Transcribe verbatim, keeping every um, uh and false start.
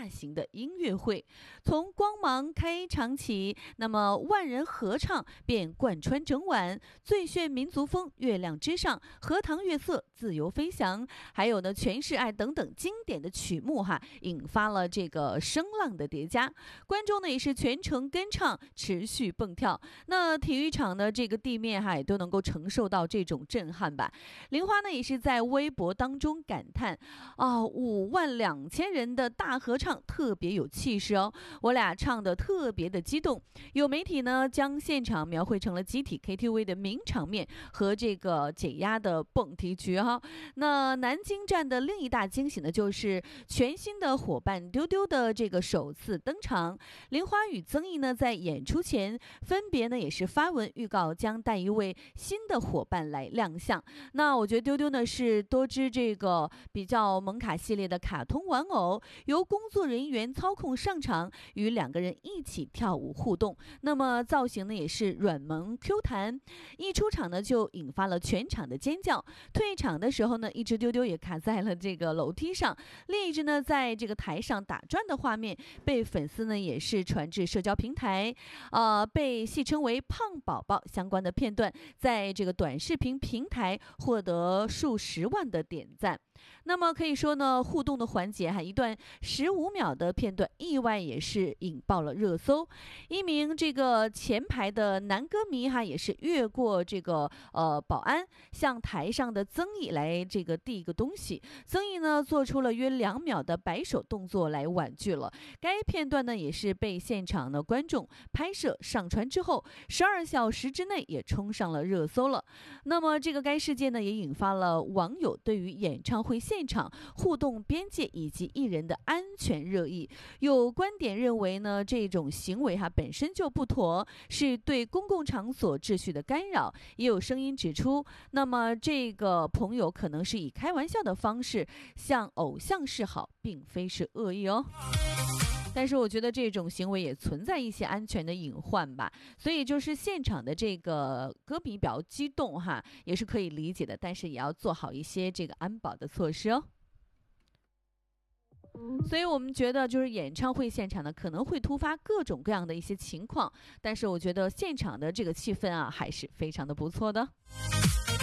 大型的音乐会。从光芒开场起，那么万人合唱便贯穿整晚，最炫民族风、月亮之上、荷塘月色、自由飞翔，还有呢全是爱等等经典的曲目哈，引发了这个声浪的叠加。观众呢也是全程跟唱，持续蹦跳。那体育场的这个地面哈也都能够承受到这种震撼吧。玲花呢也是在微博当中感叹啊，五万两千人的大合唱特别有气势哦，我俩唱的特别的激动。有媒体呢将现场描绘成了集体 K T V 的名场面和这个解压的蹦迪局哈。那南京站的另一大惊喜呢，就是全新的伙伴丢丢的这个首次登场。玲花与曾毅呢在演出前分别呢也是发文预告将带一位新的伙伴来亮相。那我觉得丢丢呢是多只这个比较萌卡系列的卡通玩偶，由工作人员操控上场，与两个人一起跳舞互动。那么造型呢也是软萌 Q 弹，一出场呢就引发了全场的尖叫。退场的时候呢，一只丢丢也卡在了这个楼梯上，另一只呢在这个台上打转的画面被粉丝呢也是传至社交平台，呃，被戏称为胖宝宝相关的片段在这个短视频平台获得数十万的点赞。那么可以说呢，互动的环节哈，一段十五秒的片段意外也是引爆了热搜。一名这个前排的男歌迷哈也是越过这个呃保安，向台上的曾毅来这个递一个东西。曾毅呢做出了约两秒的摆手动作来婉拒了。该片段呢也是被现场的观众拍摄上传之后，十二小时之内也冲上了热搜了。那么这个该事件呢也引发了网友对于演唱会现场互动边界以及艺人的安全热议。有观点认为呢，这种行为哈本身就不妥，是对公共场所秩序的干扰。也有声音指出，那么这个朋友可能是以开玩笑的方式向偶像示好，并非是恶意哦。但是我觉得这种行为也存在一些安全的隐患吧，所以就是现场的这个歌迷比较激动哈，也是可以理解的，但是也要做好一些这个安保的措施哦。所以我们觉得就是演唱会现场呢可能会突发各种各样的一些情况，但是我觉得现场的这个气氛啊还是非常的不错的。